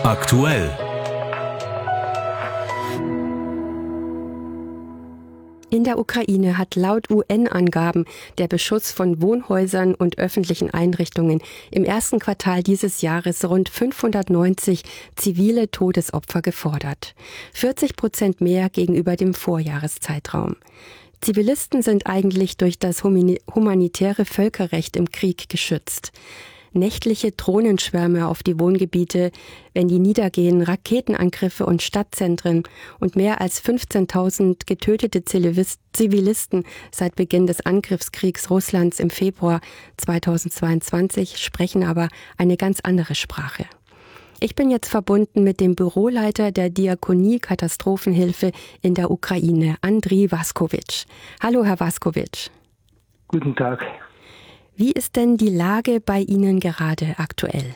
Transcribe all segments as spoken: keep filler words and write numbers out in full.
Aktuell. In der Ukraine hat laut U N-Angaben der Beschuss von Wohnhäusern und öffentlichen Einrichtungen im ersten Quartal dieses Jahres rund fünfhundertneunzig zivile Todesopfer gefordert. vierzig Prozent mehr gegenüber dem Vorjahreszeitraum. Zivilisten sind eigentlich durch das humanitäre Völkerrecht im Krieg geschützt. Nächtliche Drohnenschwärme auf die Wohngebiete, wenn die niedergehen, Raketenangriffe und Stadtzentren und mehr als fünfzehntausend getötete Zivilisten seit Beginn des Angriffskriegs Russlands im Februar zweitausendzweiundzwanzig sprechen aber eine ganz andere Sprache. Ich bin jetzt verbunden mit dem Büroleiter der Diakonie Katastrophenhilfe in der Ukraine, Andriy Vaskowitsch. Hallo, Herr Vaskowitsch. Guten Tag. Wie ist denn die Lage bei Ihnen gerade aktuell?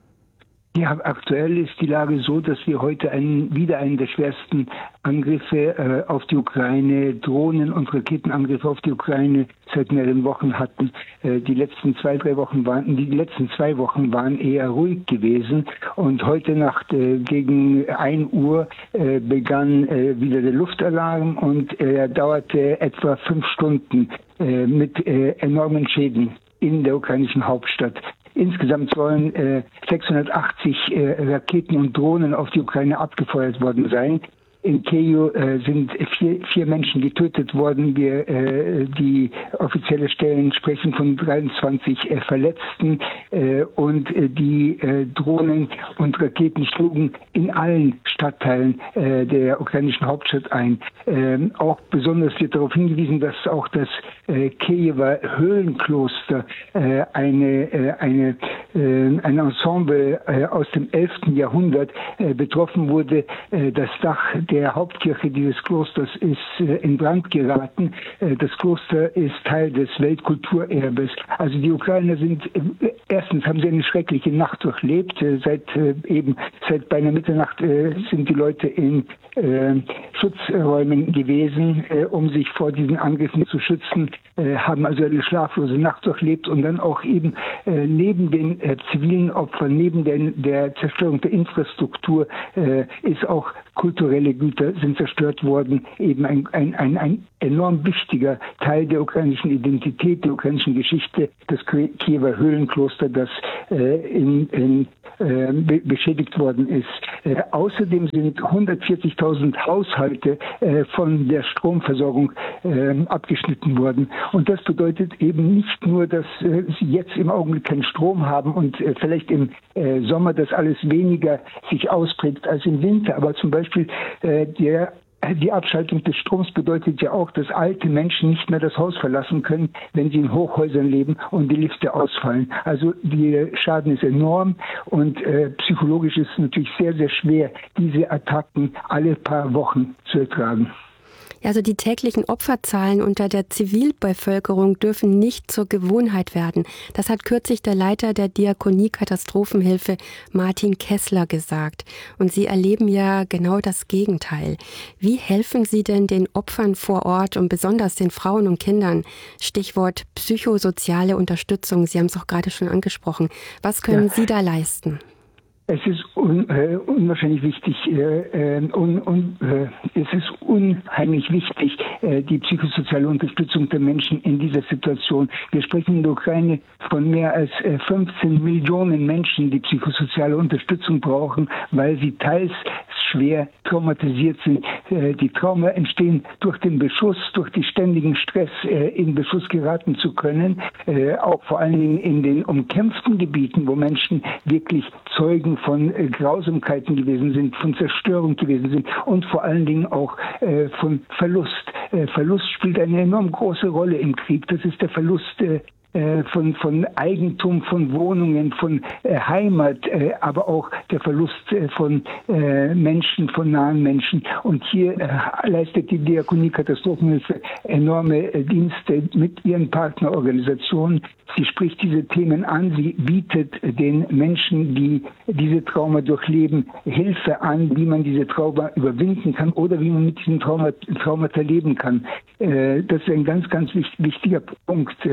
Ja, aktuell ist die Lage so, dass wir heute einen, wieder einen der schwersten Angriffe äh, auf die Ukraine, Drohnen- und Raketenangriffe auf die Ukraine seit mehreren Wochen hatten. Äh, die letzten zwei, drei Wochen waren, die letzten zwei Wochen waren eher ruhig gewesen und heute Nacht äh, gegen ein Uhr äh, begann äh, wieder der Luftalarm und er äh, dauerte etwa fünf Stunden äh, mit äh, enormen Schäden in der ukrainischen Hauptstadt. Insgesamt sollen äh, sechshundertachtzig äh, Raketen und Drohnen auf die Ukraine abgefeuert worden sein. In Kyiv äh, sind vier, vier Menschen getötet worden. Wir, äh, die offizielle Stellen sprechen von dreiundzwanzig äh, Verletzten äh, und äh, die äh, Drohnen und Raketen schlugen in allen Stadtteilen äh, der ukrainischen Hauptstadt ein. Ähm, auch besonders wird darauf hingewiesen, dass auch das äh, Kiewer Höhlenkloster äh, eine, äh, eine, äh, ein Ensemble äh, aus dem elften Jahrhundert äh, betroffen wurde. Äh, das Dach der Hauptkirche dieses Klosters ist äh, in Brand geraten. Äh, das Kloster ist Teil des Weltkulturerbes. Also die Ukrainer sind, äh, erstens haben sie eine schreckliche Nacht durchlebt. Äh, seit äh, eben seit beinahe Mitternacht äh, sind die Leute in äh, Schutzräumen gewesen, äh, um sich vor diesen Angriffen zu schützen, äh, haben also eine schlaflose Nacht durchlebt und dann auch eben äh, neben den äh, zivilen Opfern, neben den, der Zerstörung der Infrastruktur äh, ist auch kulturelle Güter sind zerstört worden, eben ein, ein, ein, ein enorm wichtiger Teil der ukrainischen Identität, der ukrainischen Geschichte, das Kiewer Höhlenkloster, das äh, in, in, äh, be- beschädigt worden ist. Äh, außerdem sind hundertvierzigtausend Haushalte äh, von der Stromversorgung äh, abgeschnitten worden. Und das bedeutet eben nicht nur, dass äh, sie jetzt im Augenblick keinen Strom haben und äh, vielleicht im äh, Sommer das alles weniger sich ausprägt als im Winter, aber zum Beispiel äh, der Die Abschaltung des Stroms bedeutet ja auch, dass alte Menschen nicht mehr das Haus verlassen können, wenn sie in Hochhäusern leben und die Lifte ausfallen. Also der Schaden ist enorm und äh, psychologisch ist es natürlich sehr, sehr schwer, diese Attacken alle paar Wochen zu ertragen. Also die täglichen Opferzahlen unter der Zivilbevölkerung dürfen nicht zur Gewohnheit werden. Das hat kürzlich der Leiter der Diakonie Katastrophenhilfe Martin Kessler gesagt. Und Sie erleben ja genau das Gegenteil. Wie helfen Sie denn den Opfern vor Ort und besonders den Frauen und Kindern? Stichwort psychosoziale Unterstützung. Sie haben es auch gerade schon angesprochen. Was können ja. Sie da leisten? Es ist un, äh, unwahrscheinlich wichtig, äh, äh, un, un, äh, es ist unheimlich wichtig, äh, die psychosoziale Unterstützung der Menschen in dieser Situation. Wir sprechen in der Ukraine von mehr als äh, fünfzehn Millionen Menschen, die psychosoziale Unterstützung brauchen, weil sie teils schwer traumatisiert sind. Äh, die Trauma entstehen durch den Beschuss, durch den ständigen Stress, äh, in Beschuss geraten zu können, äh, auch vor allen Dingen in den umkämpften Gebieten, wo Menschen wirklich Zeugen von äh, Grausamkeiten gewesen sind, von Zerstörung gewesen sind und vor allen Dingen auch äh, von Verlust. Äh, Verlust spielt eine enorm große Rolle im Krieg. Das ist der Verlust äh, Von, von Eigentum, von Wohnungen, von äh, Heimat, äh, aber auch der Verlust äh, von äh, Menschen, von nahen Menschen. Und hier äh, leistet die Diakonie Katastrophenhilfe enorme äh, Dienste mit ihren Partnerorganisationen. Sie spricht diese Themen an, sie bietet den Menschen, die diese Trauma durchleben, Hilfe an, wie man diese Trauma überwinden kann oder wie man mit diesen Trauma, Traumata leben kann. Äh, das ist ein ganz, ganz wichtiger Punkt. Äh,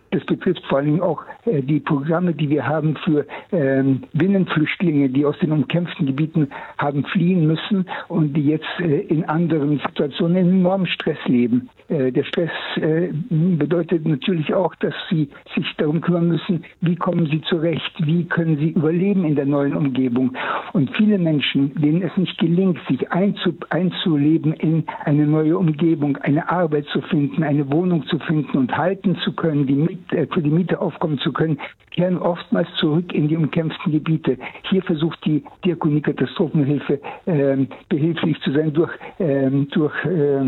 Das betrifft vor allem auch äh, die Programme, die wir haben für ähm, Binnenflüchtlinge, die aus den umkämpften Gebieten haben fliehen müssen und die jetzt äh, in anderen Situationen in enormem Stress leben. Äh, der Stress äh, bedeutet natürlich auch, dass sie sich darum kümmern müssen, wie kommen sie zurecht, wie können sie überleben in der neuen Umgebung. Und viele Menschen, denen es nicht gelingt, sich einzu, einzuleben in eine neue Umgebung, eine Arbeit zu finden, eine Wohnung zu finden und halten zu können, die Miet, äh, für die Miete aufkommen zu können, kehren oftmals zurück in die umkämpften Gebiete. Hier versucht die Diakonie Katastrophenhilfe äh, behilflich zu sein durch, äh, durch äh,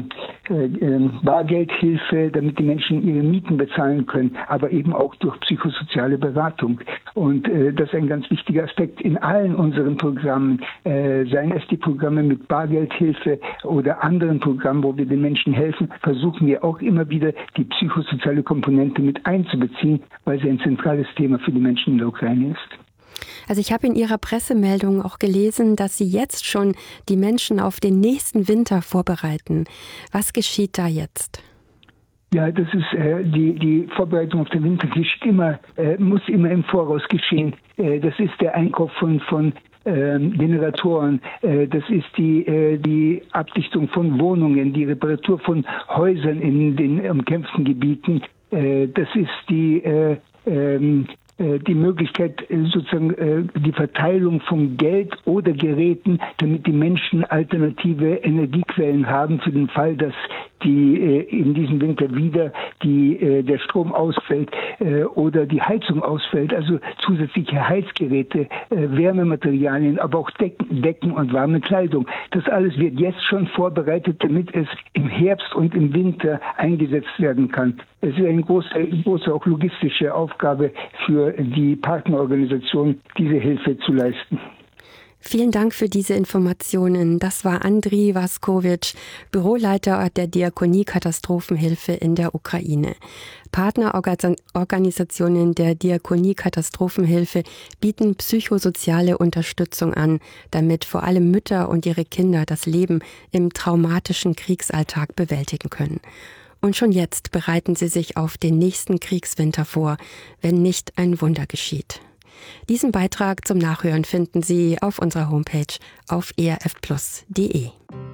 äh, Bargeldhilfe, damit die Menschen ihre Mieten bezahlen können, aber eben auch durch psychosoziale Beratung. Und äh, das ist ein ganz wichtiger Aspekt in allen unseren Programmen, äh, seien es die Programme mit Bargeldhilfe oder anderen Programmen, wo wir den Menschen helfen, versuchen wir auch immer wieder die psychosoziale Komponente mit einzubeziehen, weil sie ein zentrales Thema für die Menschen in der Ukraine ist. Also ich habe in Ihrer Pressemeldung auch gelesen, dass Sie jetzt schon die Menschen auf den nächsten Winter vorbereiten. Was geschieht da jetzt? Ja, das ist äh, die die Vorbereitung auf den Winter geschieht immer, äh, muss immer im Voraus geschehen. Äh, das ist der Einkauf von von ähm, Generatoren, äh, das ist die äh, die Abdichtung von Wohnungen, die Reparatur von Häusern in den umkämpften Gebieten. Äh, das ist die äh, ähm, die Möglichkeit, sozusagen die Verteilung von Geld oder Geräten, damit die Menschen alternative Energiequellen haben für den Fall, dass die in diesem Winter wieder die, der Strom ausfällt oder die Heizung ausfällt, also zusätzliche Heizgeräte, Wärmematerialien, aber auch Decken, Decken und warme Kleidung. Das alles wird jetzt schon vorbereitet, damit es im Herbst und im Winter eingesetzt werden kann. Es ist eine große, große auch logistische Aufgabe für die Partnerorganisation, diese Hilfe zu leisten. Vielen Dank für diese Informationen. Das war Andriy Vaskovic, Büroleiter der Diakonie Katastrophenhilfe in der Ukraine. Partnerorganisationen der Diakonie Katastrophenhilfe bieten psychosoziale Unterstützung an, damit vor allem Mütter und ihre Kinder das Leben im traumatischen Kriegsalltag bewältigen können. Und schon jetzt bereiten sie sich auf den nächsten Kriegswinter vor, wenn nicht ein Wunder geschieht. Diesen Beitrag zum Nachhören finden Sie auf unserer Homepage auf e r f plus punkt d e.